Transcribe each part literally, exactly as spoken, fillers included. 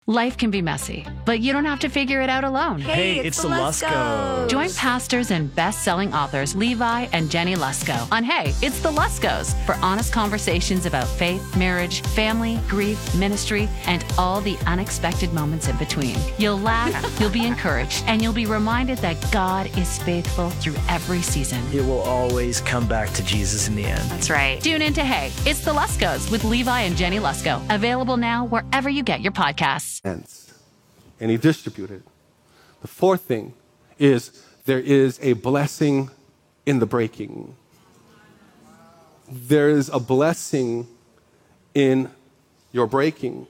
Life can be messy, but you don't have to figure it out alone. Hey, it's, it's the Luskos. Join pastors and best-selling authors Levi and Jenny Lusko on Hey, It's the Luskos for honest conversations about faith, marriage, family, grief, ministry, and all the unexpected moments in between. You'll laugh, you'll be encouraged, and you'll be reminded that God is faithful through every season. It will always come back to Jesus in the end. That's right. Tune in to Hey, It's the Luskos with Levi and Jenny Lusko. Available now wherever you get your podcasts. And he distributed. The fourth thing is there is a blessing in the breaking. There is a blessing in your breaking.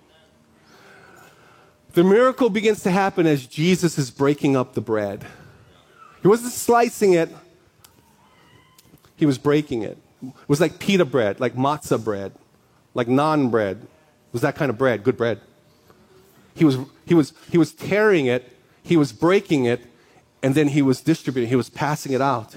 The miracle begins to happen as Jesus is breaking up the bread. He wasn't slicing it. He was breaking it. It was like pita bread, like matzah bread, like naan bread. It was that kind of bread, good bread. He was, he was, he was tearing it, he was breaking it, and then he was distributing, he was passing it out.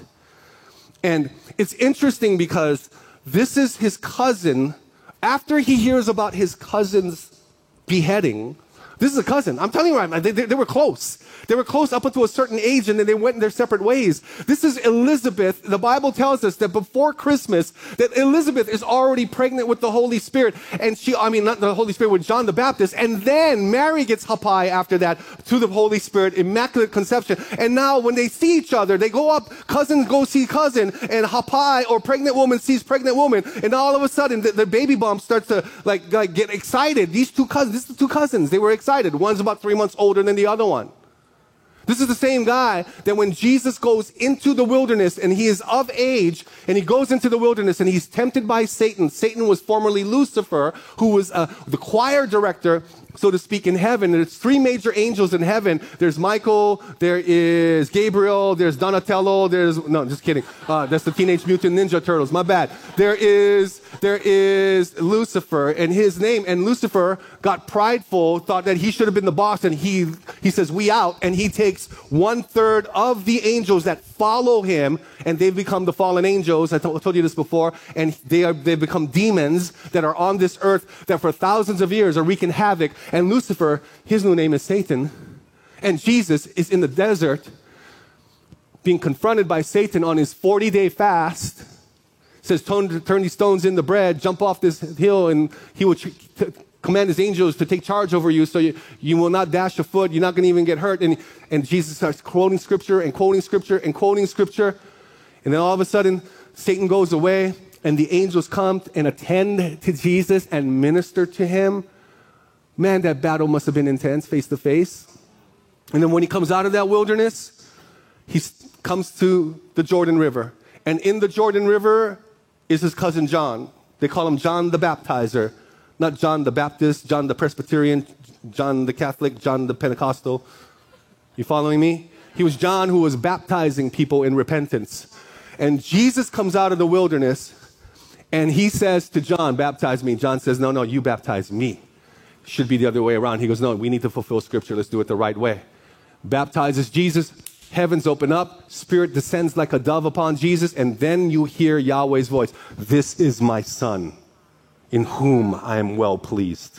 And it's interesting because this is his cousin. After he hears about his cousin's beheading, this is a cousin. I'm telling you right, they, they, they were close. They were close up until a certain age, and then they went in their separate ways. This is Elizabeth. The Bible tells us that before Christmas, that Elizabeth is already pregnant with the Holy Spirit. And she, I mean, not the Holy Spirit, with John the Baptist. And then Mary gets hapai after that to the Holy Spirit, immaculate conception. And now when they see each other, they go up, cousins go see cousin, and hapai, or pregnant woman sees pregnant woman. And all of a sudden, the, the baby bump starts to like, like get excited. These two cousins, these are two cousins, they were excited. One's about three months older than the other one. This is the same guy that when Jesus goes into the wilderness and he is of age and he goes into the wilderness and he's tempted by Satan. Satan was formerly Lucifer, who was uh, the choir director, so to speak, in heaven. There's three major angels in heaven. There's Michael, there is Gabriel, there's Donatello, there's, no, just kidding. Uh, that's the Teenage Mutant Ninja Turtles, my bad. There is, there is Lucifer and his name, and Lucifer got prideful, thought that he should have been the boss, and he, he says, we out, and he takes one third of the angels that follow him, and they've become the fallen angels. I told you this before, and they are, they've become demons that are on this earth that for thousands of years are wreaking havoc. And Lucifer, his new name is Satan. And Jesus is in the desert being confronted by Satan on his forty-day fast. Says, turn, turn these stones into bread, jump off this hill, and he will t- command his angels to take charge over you so you, you will not dash a foot. You're not going to even get hurt. And, and Jesus starts quoting scripture and quoting scripture and quoting scripture. And then all of a sudden, Satan goes away, and the angels come and attend to Jesus and minister to him. Man, that battle must have been intense, face to face. And then when he comes out of that wilderness, he comes to the Jordan River. And in the Jordan River is his cousin John. They call him John the Baptizer. Not John the Baptist, John the Presbyterian, John the Catholic, John the Pentecostal. You following me? He was John who was baptizing people in repentance. And Jesus comes out of the wilderness, and he says to John, baptize me. John says, no, no, you baptize me. Should be the other way around. He goes, no, we need to fulfill scripture. Let's do it the right way. Baptizes Jesus. Heavens open up. Spirit descends like a dove upon Jesus. And then you hear Yahweh's voice. This is my son, in whom I am well pleased.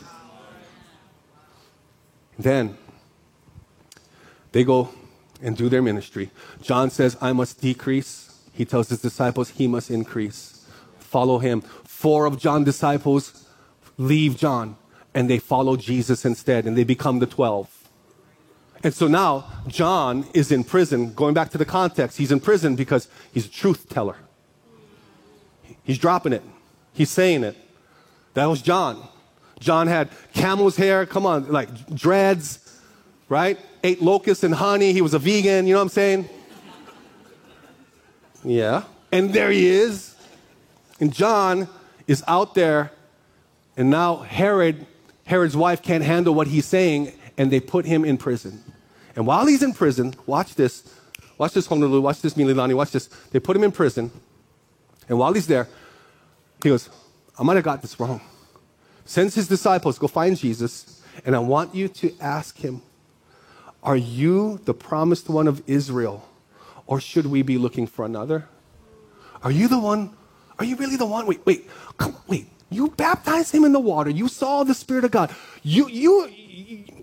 Then they go and do their ministry. John says, I must decrease. He tells his disciples, he must increase. Follow him. Four of John's disciples leave John, and they follow Jesus instead, and they become the twelve. And so now, John is in prison. Going back to the context, he's in prison because he's a truth teller. He's dropping it. He's saying it. That was John. John had camel's hair, come on, like dreads, right? Ate locusts and honey. He was a vegan, you know what I'm saying? Yeah. And there he is. And John is out there, and now Herod, Herod's wife can't handle what he's saying, and they put him in prison. And while he's in prison, watch this. Watch this, Honolulu. Watch this, Mililani. Watch this. They put him in prison. And while he's there, he goes, I might have got this wrong. Sends his disciples, go find Jesus, and I want you to ask him, are you the promised one of Israel, or should we be looking for another? Are you the one? Are you really the one? Wait, wait, come, wait. You baptized him in the water. You saw the Spirit of God. You, you,